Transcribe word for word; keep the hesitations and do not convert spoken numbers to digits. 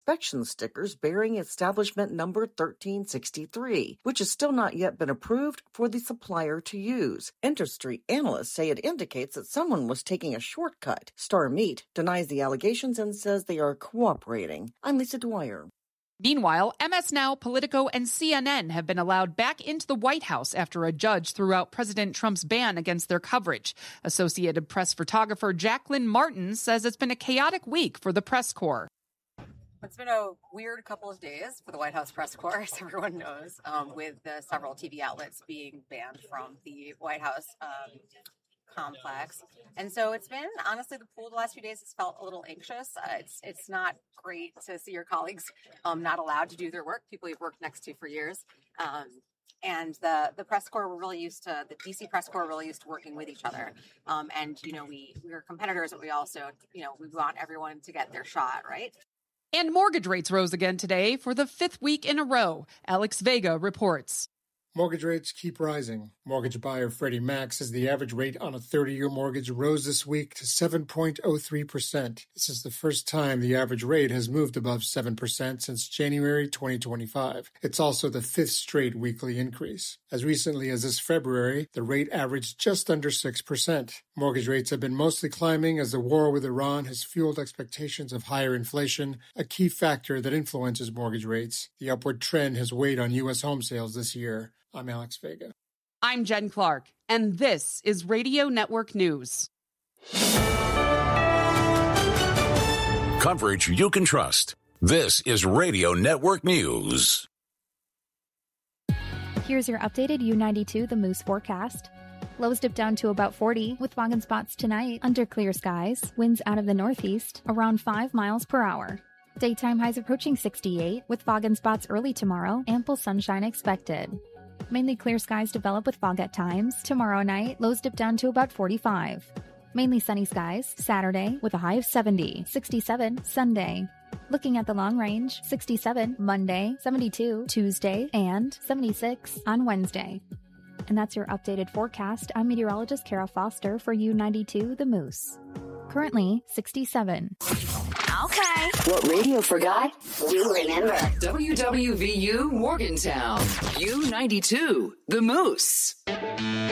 inspection stickers bearing establishment number thirteen sixty-three, which has still not yet been approved for the supplier to use. Industry analysts say it indicates that someone was taking a shortcut. Star Meat denies the allegations and says they are cooperating. I'm Lisa Dwyer. Meanwhile, M S Now, Politico, and C N N have been allowed back into the White House after a judge threw out President Trump's ban against their coverage. Associated Press photographer Jacqueline Martin says it's been a chaotic week for the press corps. It's been a weird couple of days for the White House press corps, as everyone knows, um, with the several T V outlets being banned from the White House um, complex. And so it's been, honestly, the pool the last few days has felt a little anxious. Uh, it's it's not great to see your colleagues um, not allowed to do their work, people you've worked next to for years. Um, and the, the press corps were really used to, the D C press corps were really used to working with each other. Um, and, you know, we, we were competitors, but we also, you know, we want everyone to get their shot, right? And mortgage rates rose again today for the fifth week in a row. Alex Vega reports. Mortgage rates keep rising. Mortgage buyer Freddie Mac says the average rate on a thirty-year mortgage rose this week to seven point oh three percent. This is the first time the average rate has moved above seven percent since January twenty twenty-five. It's also the fifth straight weekly increase. As recently as this February, the rate averaged just under six percent. Mortgage rates have been mostly climbing as the war with Iran has fueled expectations of higher inflation, a key factor that influences mortgage rates. The upward trend has weighed on U S home sales this year. I'm Alex Vega. I'm Jen Clark, and this is Radio Network News. Coverage you can trust. This is Radio Network News. Here's your updated U ninety-two The Moose forecast. Lows dip down to about forty, with fog and spots tonight under clear skies. Winds out of the northeast, around five miles per hour. Daytime highs approaching sixty-eight, with fog and spots early tomorrow. Ample sunshine expected. Mainly clear skies develop with fog at times. Tomorrow night, lows dip down to about forty-five. Mainly sunny skies. Saturday, with a high of seventy. sixty-seven Sunday. Looking at the long range, sixty-seven Monday, seventy-two Tuesday, and seventy-six on Wednesday. And that's your updated forecast. I'm meteorologist Kara Foster for U ninety-two The Moose. Currently, sixty-seven. Okay. What radio forgot, you remember. W W V U Morgantown. U ninety-two The Moose.